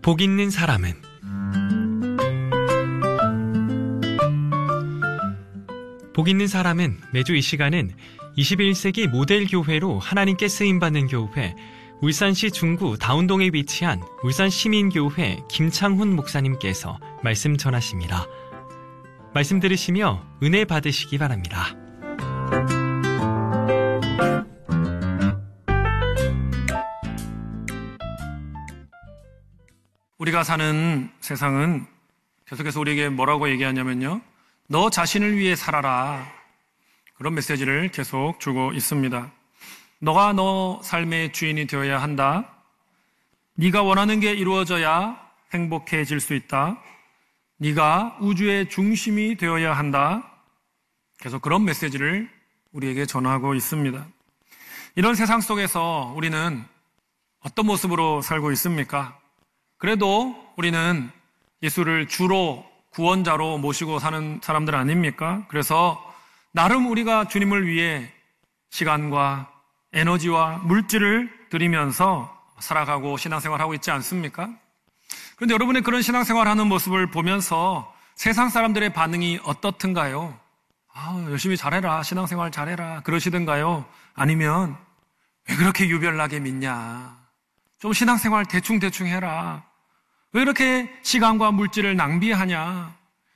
복 있는 사람은 복 있는 사람은 매주 이 시간은 21세기 모델 교회로 하나님께 쓰임받는 교회 울산시 중구 다운동에 위치한 울산시민교회 김창훈 목사님께서 말씀 전하십니다. 말씀 들으시며 은혜 받으시기 바랍니다. 우리가 사는 세상은 계속해서 우리에게 뭐라고 얘기하냐면요, 너 자신을 위해 살아라, 그런 메시지를 계속 주고 있습니다. 너가 너 삶의 주인이 되어야 한다. 네가 원하는 게 이루어져야 행복해질 수 있다. 네가 우주의 중심이 되어야 한다. 계속 그런 메시지를 우리에게 전하고 있습니다. 이런 세상 속에서 우리는 어떤 모습으로 살고 있습니까? 그래도 우리는 예수를 주로 구원자로 모시고 사는 사람들 아닙니까? 그래서 나름 우리가 주님을 위해 시간과 에너지와 물질을 들이면서 살아가고 신앙생활하고 있지 않습니까? 그런데 여러분의 그런 신앙생활하는 모습을 보면서 세상 사람들의 반응이 어떻든가요? 열심히 잘해라, 신앙생활 잘해라, 그러시든가요? 아니면 왜 그렇게 유별나게 믿냐? 좀 신앙생활 대충 해라. 왜 이렇게 시간과 물질을 낭비하냐?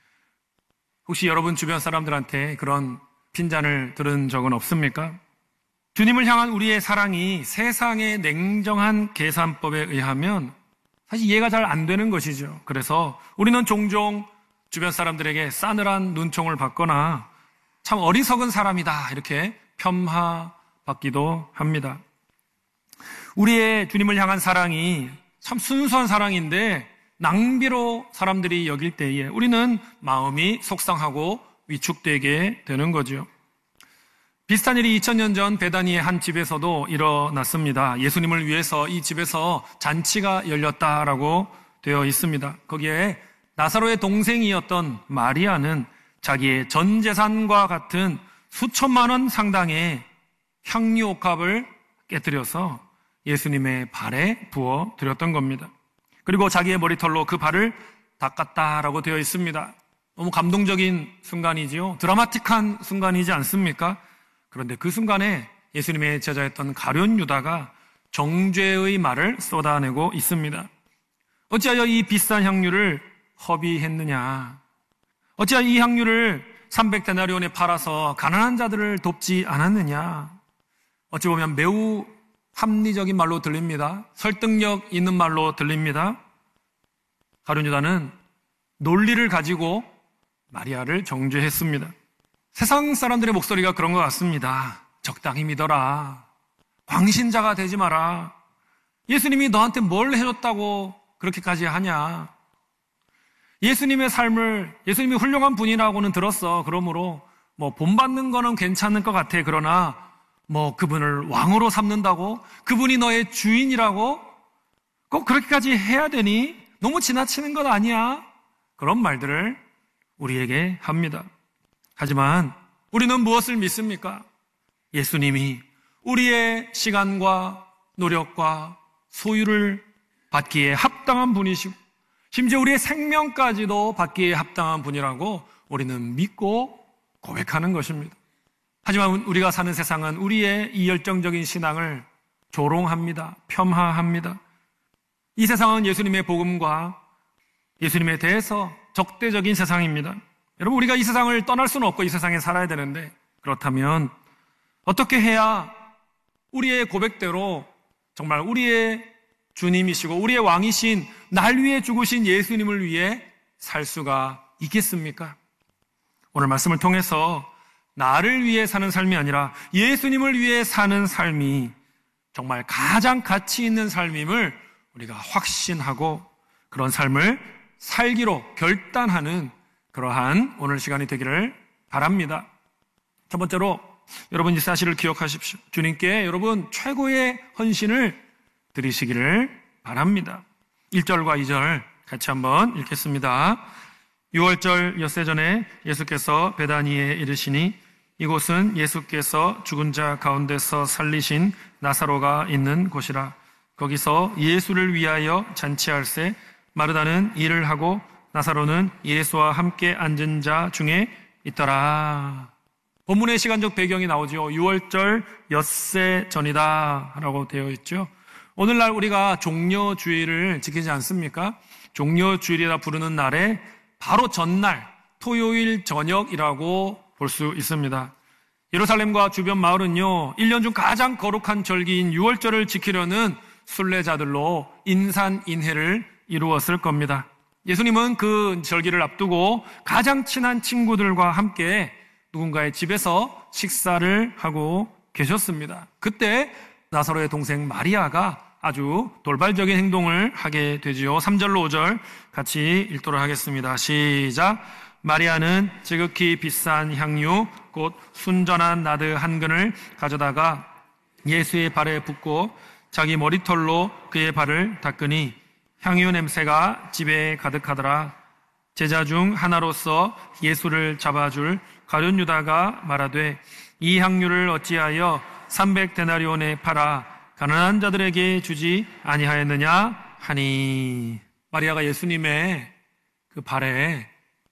혹시 여러분 주변 사람들한테 그런 핀잔을 들은 적은 없습니까? 주님을 향한 우리의 사랑이 세상의 냉정한 계산법에 의하면 사실 이해가 잘 안 되는 것이죠. 그래서 우리는 종종 주변 사람들에게 싸늘한 눈총을 받거나 참 어리석은 사람이다, 이렇게 폄하받기도 합니다. 우리의 주님을 향한 사랑이 참 순수한 사랑인데 낭비로 사람들이 여길 때에 우리는 마음이 속상하고 위축되게 되는 거죠. 비슷한 일이 2000년 전 베다니의 한 집에서도 일어났습니다. 예수님을 위해서 이 집에서 잔치가 열렸다라고 되어 있습니다. 거기에 나사로의 동생이었던 마리아는 자기의 전 재산과 같은 수천만 원 상당의 향유옥합을 깨뜨려서 예수님의 발에 부어 드렸던 겁니다. 그리고 자기의 머리털로 그 발을 닦았다라고 되어 있습니다. 너무 감동적인 순간이지요. 드라마틱한 순간이지 않습니까? 그런데 그 순간에 예수님의 제자였던 가룟 유다가 정죄의 말을 쏟아내고 있습니다. 어찌하여 이 비싼 향유를 허비했느냐? 어찌하여 이 향유를 300데나리온에 팔아서 가난한 자들을 돕지 않았느냐? 어찌 보면 매우 합리적인 말로 들립니다. 설득력 있는 말로 들립니다. 가룟 유다는 논리를 가지고 마리아를 정죄했습니다. 세상 사람들의 목소리가 그런 것 같습니다. 적당히 믿어라. 광신자가 되지 마라. 예수님이 너한테 뭘 해줬다고 그렇게까지 하냐. 예수님의 삶을, 예수님이 훌륭한 분이라고는 들었어. 그러므로 본받는 거는 괜찮을 것 같아. 그러나 그분을 왕으로 삼는다고? 그분이 너의 주인이라고? 꼭 그렇게까지 해야 되니? 너무 지나치는 것 아니야? 그런 말들을 우리에게 합니다. 하지만 우리는 무엇을 믿습니까? 예수님이 우리의 시간과 노력과 소유를 받기에 합당한 분이시고 심지어 우리의 생명까지도 받기에 합당한 분이라고 우리는 믿고 고백하는 것입니다. 하지만 우리가 사는 세상은 우리의 이 열정적인 신앙을 조롱합니다. 폄하합니다. 이 세상은 예수님의 복음과 예수님에 대해서 적대적인 세상입니다. 여러분, 우리가 이 세상을 떠날 수는 없고 이 세상에 살아야 되는데, 그렇다면 어떻게 해야 우리의 고백대로 정말 우리의 주님이시고 우리의 왕이신 날 위해 죽으신 예수님을 위해 살 수가 있겠습니까? 오늘 말씀을 통해서 나를 위해 사는 삶이 아니라 예수님을 위해 사는 삶이 정말 가장 가치 있는 삶임을 우리가 확신하고 그런 삶을 살기로 결단하는 그러한 오늘 시간이 되기를 바랍니다. 첫 번째로 여러분 이 사실을 기억하십시오. 주님께 여러분 최고의 헌신을 드리시기를 바랍니다. 1절과 2절 같이 한번 읽겠습니다. 6월절 엿새 전에 예수께서 베다니에 이르시니 이곳은 예수께서 죽은 자 가운데서 살리신 나사로가 있는 곳이라. 거기서 예수를 위하여 잔치할새 마르다는 일을 하고 나사로는 예수와 함께 앉은 자 중에 있더라. 본문의 시간적 배경이 나오죠. 6월절 엿새 전이다 라고 되어 있죠. 오늘날 우리가 종려주일을 지키지 않습니까? 종려주일이라 부르는 날에 바로 전날 토요일 저녁이라고 볼 수 있습니다. 예루살렘과 주변 마을은요, 1년 중 가장 거룩한 절기인 6월절을 지키려는 순례자들로 인산인해를 이루었을 겁니다. 예수님은 그 절기를 앞두고 가장 친한 친구들과 함께 누군가의 집에서 식사를 하고 계셨습니다. 그때 나사로의 동생 마리아가 아주 돌발적인 행동을 하게 되지요. 3절로 5절 같이 읽도록 하겠습니다. 시작. 마리아는 지극히 비싼 향유 곧 순전한 나드 한 근을 가져다가 예수의 발에 붓고 자기 머리털로 그의 발을 닦으니 향유 냄새가 집에 가득하더라. 제자 중 하나로서 예수를 잡아줄 가룟 유다가 말하되 이 향유를 어찌하여 300데나리온에 팔아 가난한 자들에게 주지 아니하였느냐 하니. 마리아가 예수님의 그 발에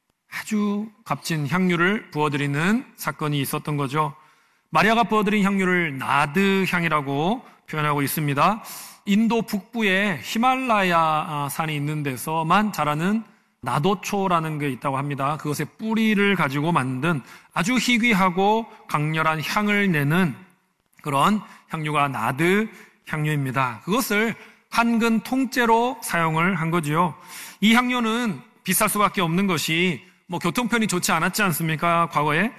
아주 값진 향유를 부어드리는 사건이 있었던 거죠. 마리아가 부어드린 향유를 나드 향이라고 표현하고 있습니다. 인도 북부에 히말라야 산이 있는 데서만 자라는 나도초라는 게 있다고 합니다. 그것의 뿌리를 가지고 만든 아주 희귀하고 강렬한 향을 내는 그런 향유가 나드 향유입니다. 그것을 한 근 통째로 사용을 한 거지요. 이 향유는 비쌀 수밖에 없는 것이 교통편이 좋지 않았지 않습니까? 과거에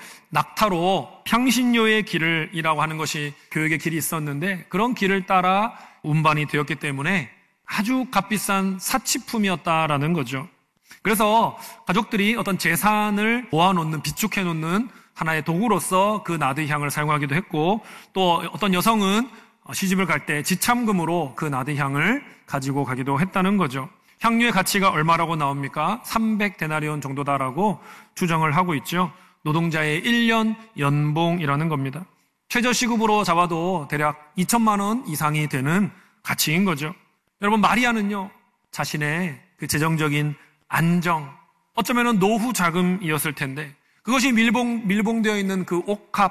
낙타로 평신료의 길이라고 하는 것이 교역의 길이 있었는데 그런 길을 따라 운반이 되었기 때문에 아주 값비싼 사치품이었다라는 거죠. 그래서 가족들이 어떤 재산을 모아놓는, 비축해놓는 하나의 도구로서 그 나드향을 사용하기도 했고, 또 어떤 여성은 시집을 갈 때 지참금으로 그 나드향을 가지고 가기도 했다는 거죠. 향유의 가치가 얼마라고 나옵니까? 300데나리온 정도다라고 추정을 하고 있죠. 노동자의 1년 연봉이라는 겁니다. 최저시급으로 잡아도 대략 2천만 원 이상이 되는 가치인 거죠. 여러분, 마리아는요, 자신의 그 재정적인 안정, 어쩌면 노후 자금이었을 텐데 그것이 밀봉되어 있는 그 옥합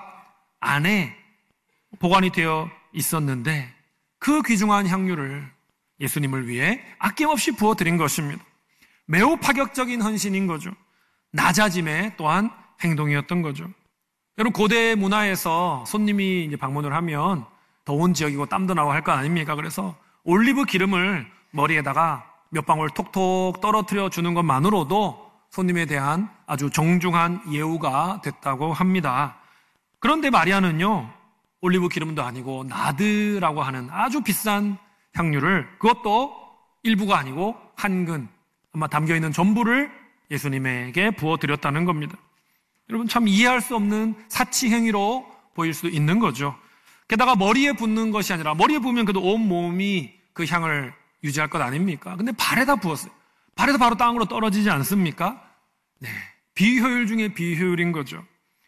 안에 보관이 되어 있었는데 그 귀중한 향유를 예수님을 위해 아낌없이 부어드린 것입니다. 매우 파격적인 헌신인 거죠. 낮아짐의 또한 행동이었던 거죠. 여러분, 고대 문화에서 손님이 이제 방문을 하면 더운 지역이고 땀도 나고 할 거 아닙니까? 그래서 올리브 기름을 머리에다가 몇 방울 톡톡 떨어뜨려 주는 것만으로도 손님에 대한 아주 정중한 예우가 됐다고 합니다. 그런데 마리아는요, 올리브 기름도 아니고 나드라고 하는 아주 비싼 향유를, 그것도 일부가 아니고 한 근, 아마 담겨있는 전부를 예수님에게 부어드렸다는 겁니다. 여러분, 참 이해할 수 없는 사치행위로 보일 수도 있는 거죠. 게다가 머리에 붓는 것이 아니라, 머리에 부으면 그래도 온 몸이 그 향을 유지할 것 아닙니까? 근데 발에다 부었어요. 발에서 바로 땅으로 떨어지지 않습니까? 네, 비효율 중에 비효율인 거죠.